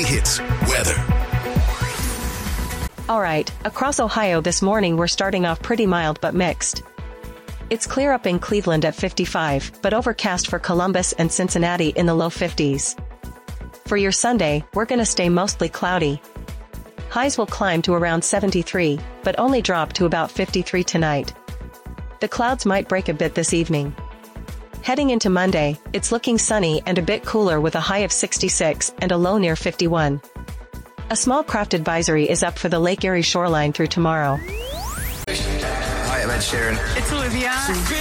Hits weather. All right, across Ohio this morning we're starting off pretty mild but mixed. It's clear up in Cleveland at 55, but overcast for Columbus and Cincinnati in the low 50s. For your Sunday, we're gonna stay mostly cloudy. Highs will climb to around 73, but only drop to about 53 tonight. The clouds might break a bit this evening. Heading into Monday, it's looking sunny and a bit cooler with a high of 66 and a low near 51. A small craft advisory is up for the Lake Erie shoreline through tomorrow. Hi, I'm Ed Sheeran. It's Olivia.